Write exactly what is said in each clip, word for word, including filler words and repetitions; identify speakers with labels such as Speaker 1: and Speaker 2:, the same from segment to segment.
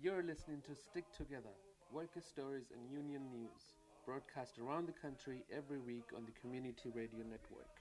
Speaker 1: You're listening to Stick Together, worker stories and union news, broadcast around the country every week on the Community Radio Network.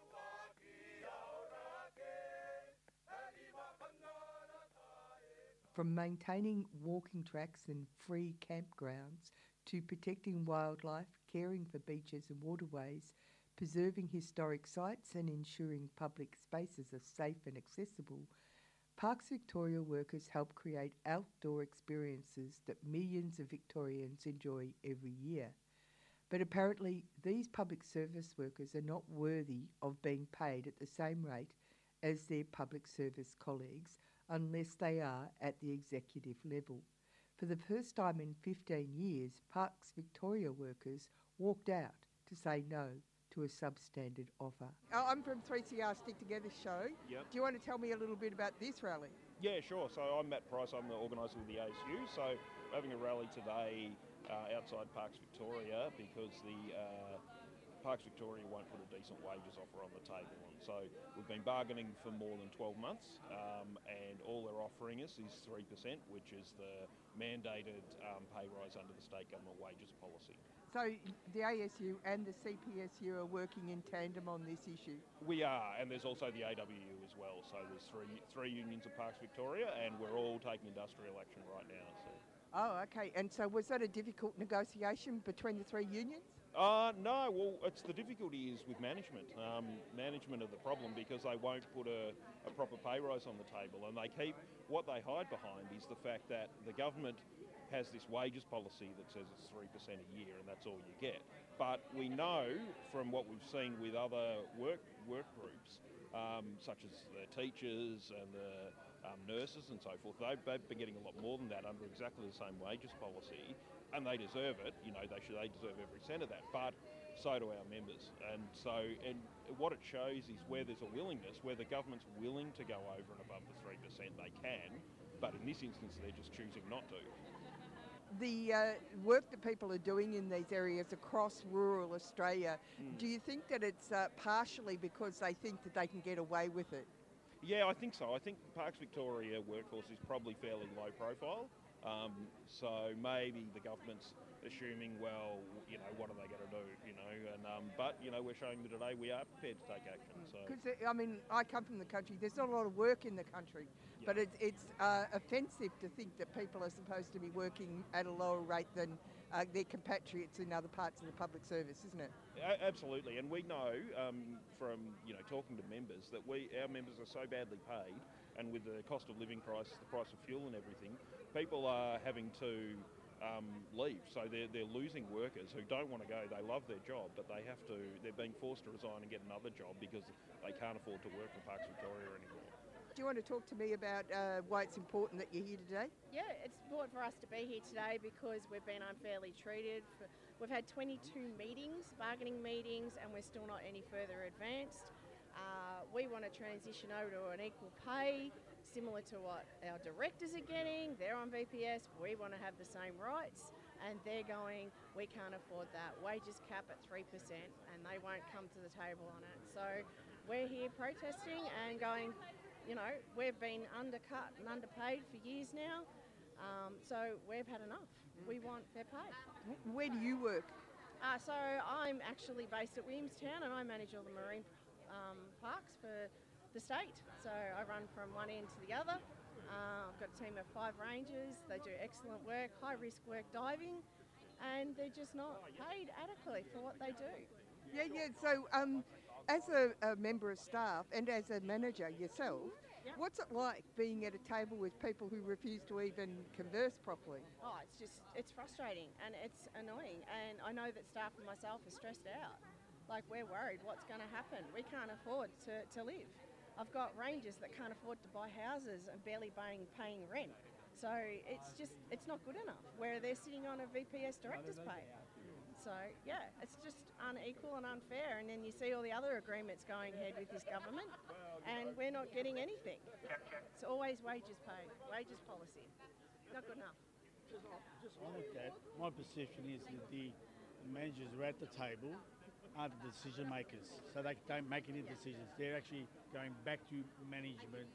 Speaker 2: From maintaining walking tracks and free campgrounds to protecting wildlife, caring for beaches and waterways, preserving historic sites and ensuring public spaces are safe and accessible, Parks Victoria workers help create outdoor experiences that millions of Victorians enjoy every year. But apparently these public service workers are not worthy of being paid at the same rate as their public service colleagues unless they are at the executive level. For the first time in fifteen years, Parks Victoria workers walked out to say no to a substandard offer. I'm from three C R Stick Together show.
Speaker 3: Yep.
Speaker 2: Do you want to tell me a little bit about this rally?
Speaker 3: Yeah, sure. So I'm Matt Price, I'm the organiser with the A S U. So we're having a rally today uh, outside Parks Victoria because the uh, Parks Victoria won't put a decent wages offer on the table. And so we've been bargaining for more than twelve months um, and all they're offering us is three percent, which is the mandated um, pay rise under the state government wages policy.
Speaker 2: So the A S U and the C P S U are working in tandem on this issue?
Speaker 3: We are, and there's also the A W U as well. So there's three three unions of Parks Victoria and we're all taking industrial action right now. So.
Speaker 2: Oh, okay. And so was that a difficult negotiation between the three unions?
Speaker 3: Uh, no, well, it's the difficulty is with management. Um, management of the problem because they won't put a, a proper pay rise on the table and they keep, what they hide behind is the fact that the government has this wages policy that says it's three percent a year and that's all you get. But we know from what we've seen with other work work groups, um, such as the teachers and the um, nurses and so forth, they've, they've been getting a lot more than that under exactly the same wages policy, and they deserve it. You know, they should they deserve every cent of that. But so do our members, and so and what it shows is where there's a willingness, where the government's willing to go over and above the three percent, they can. But in this instance, they're just choosing not to.
Speaker 2: The uh, work that people are doing in these areas across rural Australia, mm. do you think that it's uh, partially because they think that they can get away with it?
Speaker 3: Yeah, I think so. I think Parks Victoria workforce is probably fairly low profile. Um, so maybe the government's assuming, well, you know, what are they going to do, you know? And um, but you know, we're showing that today we are prepared to take action. So,
Speaker 2: because I mean, I come from the country. There's not a lot of work in the country, yeah. but it's it's uh, offensive to think that people are supposed to be working at a lower rate than uh, their compatriots in other parts of the public service, isn't it?
Speaker 3: A- absolutely, and we know um, from you know talking to members that we our members are so badly paid, and with the cost of living crisis, the price of fuel and everything, people are having to um, leave. So they're they're losing workers who don't want to go. They love their job, but they have to. They're being forced to resign and get another job because they can't afford to work for Parks Victoria anymore.
Speaker 2: Do you want to talk to me about uh, why it's important that you're here today?
Speaker 4: Yeah, it's important for us to be here today because we've been unfairly treated. For, we've had twenty-two meetings, bargaining meetings, and we're still not any further advanced. Uh, we want to transition over to an equal pay, similar to what our directors are getting. They're on V P S. We want to have the same rights. And they're going, we can't afford that. Wages cap at three percent, and they won't come to the table on it. So we're here protesting and going, you know, we've been undercut and underpaid for years now. Um, so we've had enough. We want fair pay.
Speaker 2: Where do you work?
Speaker 4: Uh, so I'm actually based at Williamstown and I manage all the marine Um, parks for the state. So I run from one end to the other. Uh, I've got a team of five rangers. They do excellent work, high risk work diving, and they're just not paid adequately for what they do.
Speaker 2: Yeah, yeah. So um, as a, a member of staff and as a manager yourself, yep. What's it like being at a table with people who refuse to even converse properly?
Speaker 4: Oh, it's just, it's frustrating and it's annoying. And I know that staff and myself are stressed out. Like, we're worried what's going to happen. We can't afford to, to live. I've got rangers that can't afford to buy houses and barely paying, paying rent. So it's just, it's not good enough, where they're sitting on a V P S director's pay. So, yeah, it's just unequal and unfair. And then you see all the other agreements going ahead with this government, and we're not getting anything. It's always wages paid, wages policy. Not good enough.
Speaker 5: On with that, my perception is that the managers are at the table, are the decision makers, so they don't make any decisions. They're actually going back to management and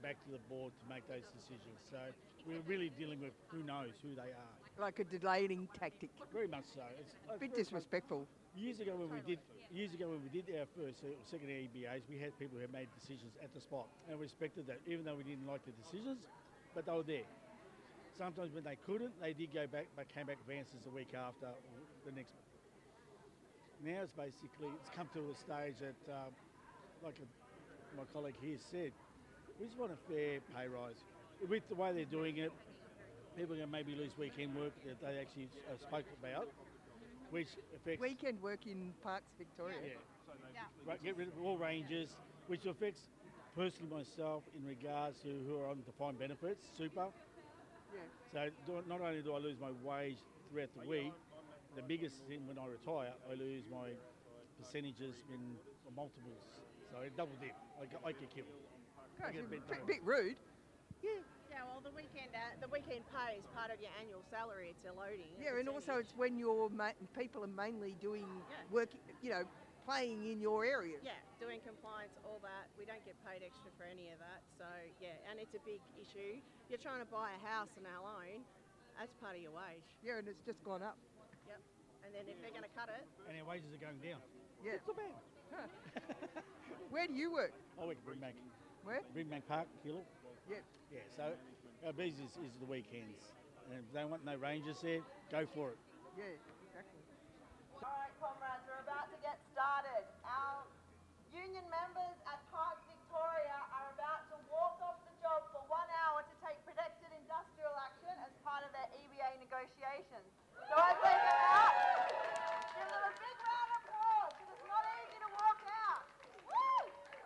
Speaker 5: back to the board to make those decisions. So we're really dealing with who knows who they are.
Speaker 2: Like a delaying tactic.
Speaker 5: Very much so. It's
Speaker 2: A bit disrespectful.
Speaker 5: Years ago when we did years ago when we did our first or second E B As, we had people who made decisions at the spot, and we respected that, even though we didn't like the decisions, but they were there. Sometimes when they couldn't, they did go back, but came back with answers the week after or the next. Now it's basically it's come to a stage that, um, like a, my colleague here said, we just want a fair pay rise. With the way they're doing it, people are going to maybe lose weekend work that they actually uh, spoke about, which affects...
Speaker 2: Weekend work in Parks Victoria.
Speaker 5: Yeah. Right, get rid of all ranges, which affects personally myself in regards to who are on defined benefits, super.
Speaker 2: Yeah.
Speaker 5: So do, not only do I lose my wage throughout the week, the biggest thing when I retire, I lose my percentages in multiples. So I double dip. I, get- I get killed.
Speaker 2: Gosh,
Speaker 5: I get
Speaker 2: a
Speaker 5: a
Speaker 2: bit,
Speaker 5: bit
Speaker 2: bit rude. Yeah.
Speaker 4: Yeah, well, the weekend uh, the weekend pay is part of your annual salary. It's a loading. a
Speaker 2: Yeah, and also
Speaker 4: percentage.
Speaker 2: it's when your ma- people are mainly doing
Speaker 4: Yeah.
Speaker 2: work, you know, playing in your area.
Speaker 4: Yeah, doing compliance, all that. We don't get paid extra for any of that. So, yeah, and it's a big issue. You're trying to buy a house on our loan, that's part of your wage.
Speaker 2: Yeah, and it's just gone up.
Speaker 4: Yep. And then if they're going to cut it,
Speaker 5: And our wages are going down.
Speaker 2: Yeah.
Speaker 5: It's not bad.
Speaker 2: Huh. Where do you work?
Speaker 5: I work at Brimbank.
Speaker 2: Where?
Speaker 5: Brimbank Park, Hilo.
Speaker 2: Yeah.
Speaker 5: Yeah, so our business is the weekends. And if they want no rangers there, go for it.
Speaker 2: Yeah, exactly.
Speaker 6: All right, comrades, we're about to get started. Our union members at Parks Victoria are about to walk off the job for one hour to take protected industrial action as part of their E B A negotiations. So as they get out, give them a big round of applause because it's not easy to walk out. Woo!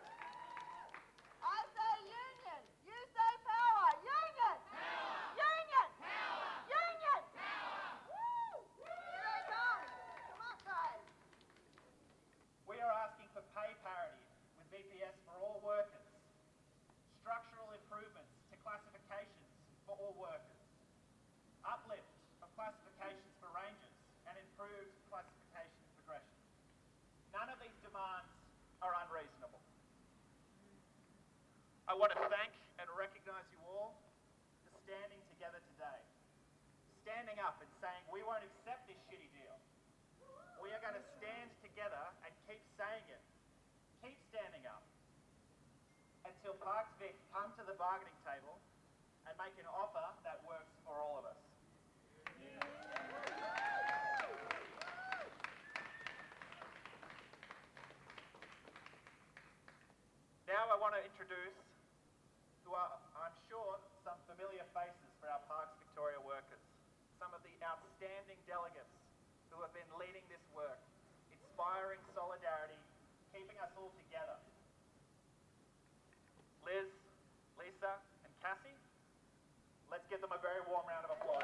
Speaker 6: I say union, you say power. Union! Power! Union! Power! Union! Power! Woo! Here they come. Come on, guys.
Speaker 7: We are asking for pay parity with B P S for all workers, structural improvements to classifications for all workers, uplift of classifications for rangers, and improved classification progression. None of these demands are unreasonable. I want to thank and recognise you all for standing together today, standing up and saying we won't accept this shitty deal. We are going to stand together and keep saying it. Keep standing up until Parks Vic come to the bargaining table and make an offer that works for all of us. Now I want to introduce, who are, I'm sure, some familiar faces for our Parks Victoria workers. Some of the outstanding delegates who have been leading this work, inspiring solidarity, keeping us all together. Liz, Lisa, and Cassie, let's give them a very warm round of applause.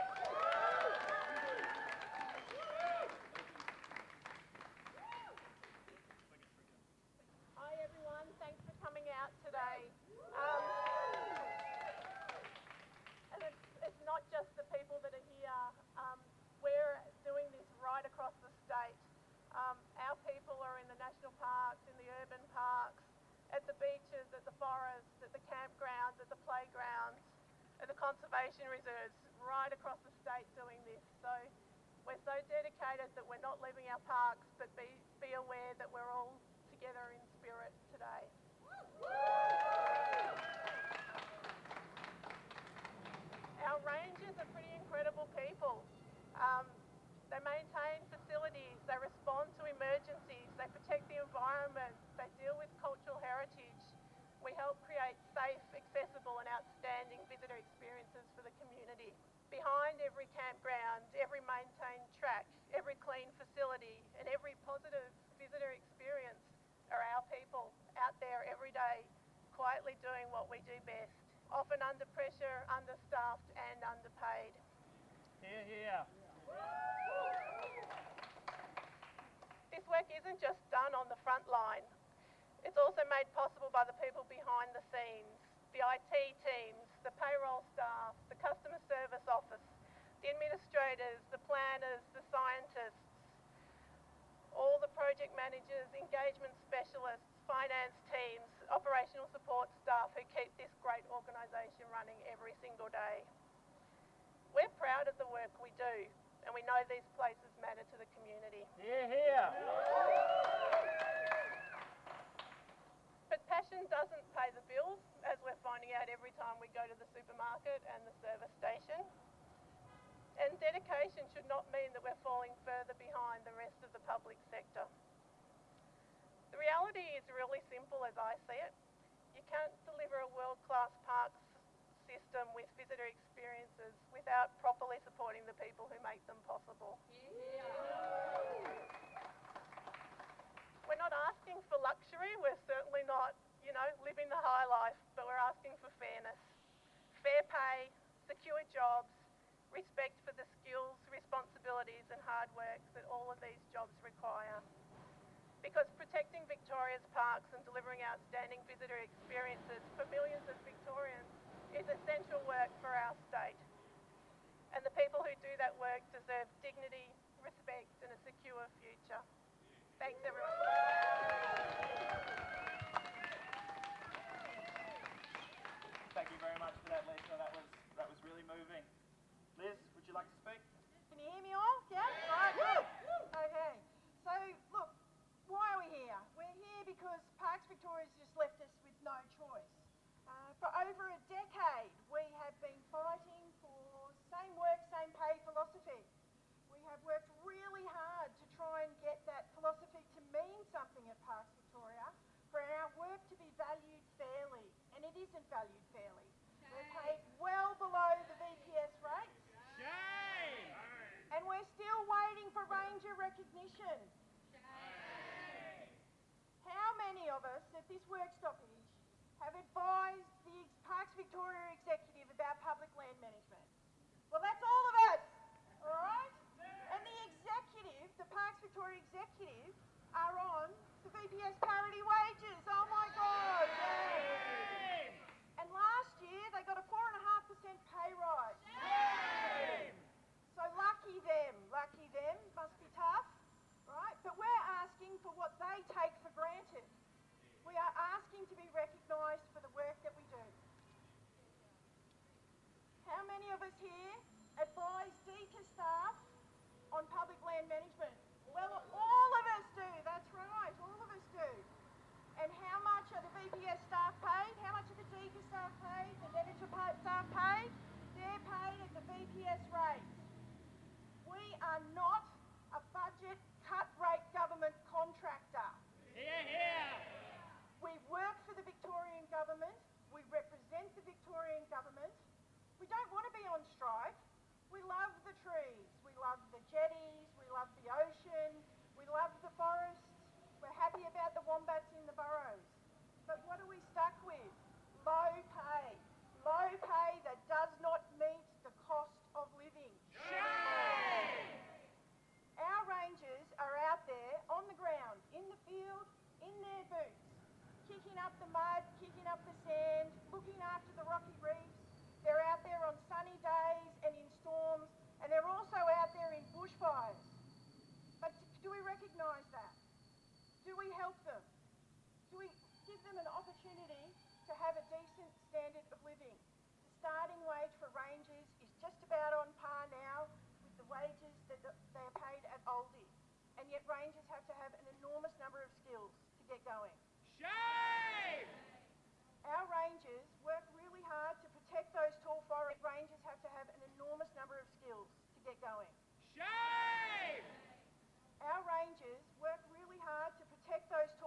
Speaker 4: hi everyone, thanks for coming out today. Um, and it's, it's not just the people that are here. Um, we're doing this right across the state. Um, our people are in the national parks, in the urban parks, at the beaches, at the forests, at the campgrounds, at the playgrounds, at the conservation reserves, right across the state doing this. So we're so dedicated that we're not leaving our parks, but be, be aware that we're all together in spirit today. Our rangers are pretty incredible people. Um, they maintain facilities, they respond to emergencies, they protect the environment, they deal with cultural heritage. We help create safe, accessible and outstanding visitor experiences for the community. Behind every campground, every maintained track, every clean facility and every positive visitor experience are our people out there every day, quietly doing what we do best, often under pressure, understaffed and underpaid.
Speaker 7: Here, here.
Speaker 4: This work isn't just done on the front line. It's also made possible by the people behind the scenes, the I T teams, the payroll staff, the customer service office, the administrators, the planners, the scientists, all the project managers, engagement specialists, finance teams, operational support staff who keep this great organisation
Speaker 8: we're proud of the work we do, and we know these places matter to the community.
Speaker 7: Hear, hear.
Speaker 8: But passion doesn't pay the bills, as we're finding out every time we go to the supermarket and the service station. And dedication should not mean that we're falling further behind the rest of the public sector. The reality is really simple as I see it. You can't deliver a world-class parks system with visitor experiences without properly supporting the people who make them possible. Yeah. We're not asking for luxury, we're certainly not, you know, living the high life, but we're asking for fairness. Fair pay, secure jobs, respect for the skills, responsibilities and hard work that all of these jobs require. Because protecting Victoria's parks and delivering outstanding visitor experiences for millions of Victorians is essential work for our state. And the people who do that work deserve dignity, respect and a secure future. Thanks everyone.
Speaker 7: Thank you very much for that, Lisa. That was, that was really moving. Liz, would you like to speak?
Speaker 6: Can you hear me all? Yeah? Right, good. Okay. So, look, why are we here? We're here because Parks Victoria's just left us with no choice. Uh, for over a decade, we have been fighting for same work, same pay philosophy. We have worked really hard to try and get that philosophy to mean something at Parks Victoria, for our work to be valued fairly, and it isn't valued fairly. Shame. We're paid well below the V P S rates.
Speaker 7: Shame!
Speaker 6: And we're still waiting for ranger recognition. How many of us at this work stoppage have advised the Parks Victoria executive about public land management? Well, that's all of us, all right? And the executive, the Parks Victoria executive, are on the V P S parity wages. Oh my God! Yeah. And last year they got a four and a half percent pay rise. Shame. So lucky them, lucky them. Must be tough. Right? But we're asking for what they take for granted. We are asking to be recognised for the work that we do. How many of us here advise DECA staff on public land management? Well, all of us do. That's right. All of us do. And how much are the V P S staff paid? How much are the DECA staff paid? The Devonshire staff paid? They're paid at the V P S rate. We are not a budget cut rate government contractor.
Speaker 7: Hear, hear.
Speaker 6: We work for the Victorian government. We represent the Victorian government. We don't want to be on strike. We love the trees. We love the jetties. We love the ocean. We love the forests. We're happy about the wombats in the burrows. But what are we stuck with? Low pay. Low pay that does not meet the cost of living.
Speaker 7: Shame!
Speaker 6: Our rangers are out there on the ground, in the field, in their boots, kicking up the mud, kicking up the sand, looking after the rocky reefs. They're out there on sunny days and in storms, and they're also out there in bushfires. But do we recognise that? Do we help them? Do we give them an opportunity to have a decent standard of living? The starting wage for rangers is just about on par now with the wages that they are paid at Aldi. And yet rangers have to have an enormous number of skills to get going.
Speaker 7: Shame!
Speaker 6: Our rangers work really hard to protect those tall forest. Rangers have to have an enormous number of skills to get going.
Speaker 7: Shame!